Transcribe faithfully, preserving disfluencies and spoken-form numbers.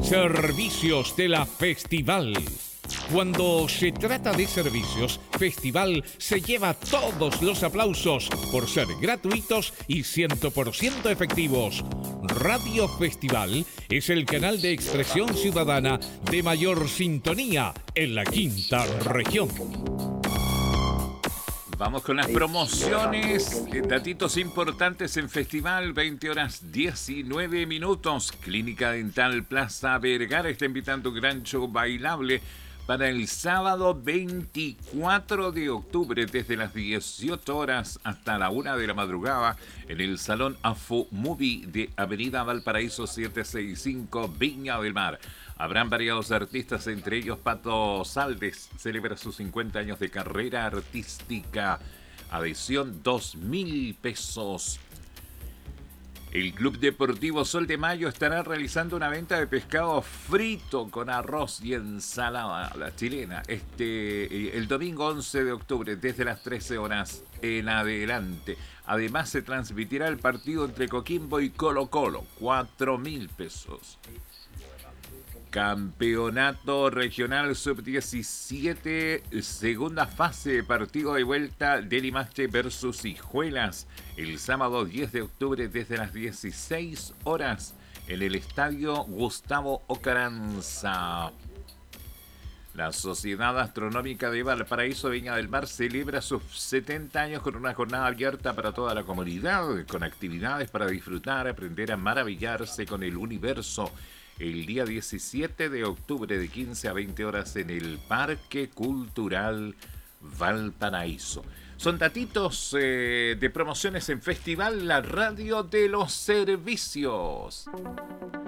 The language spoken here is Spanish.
Servicios de la Festival. Cuando se trata de servicios, Festival se lleva todos los aplausos por ser gratuitos y cien por ciento efectivos. Radio Festival es el canal de expresión ciudadana de mayor sintonía en la quinta región. Vamos con las promociones, datitos importantes en Festival, veinte horas diecinueve minutos. Clínica Dental Plaza Vergara está invitando un gran show bailable para el sábado veinticuatro de octubre desde las dieciocho horas hasta la una de la madrugada en el Salón Afo Movie de Avenida Valparaíso setecientos sesenta y cinco, Viña del Mar. Habrán variados artistas, entre ellos Pato Saldes, celebra sus cincuenta años de carrera artística. Adhesión dos mil pesos. El Club Deportivo Sol de Mayo estará realizando una venta de pescado frito con arroz y ensalada a la chilena este el domingo once de octubre desde las trece horas en adelante. Además se transmitirá el partido entre Coquimbo y Colo Colo, cuatro mil pesos. Campeonato Regional sub diecisiete, segunda fase, partido de vuelta de Limache versus Hijuelas, el sábado diez de octubre desde las dieciséis horas en el Estadio Gustavo Ocaranza. La Sociedad Astronómica de Valparaíso Viña del Mar celebra sus setenta años con una jornada abierta para toda la comunidad, con actividades para disfrutar, aprender a maravillarse con el universo. El día diecisiete de octubre de quince a veinte horas en el Parque Cultural Valparaíso. Son datitos eh, de promociones en Festival, la radio de los servicios.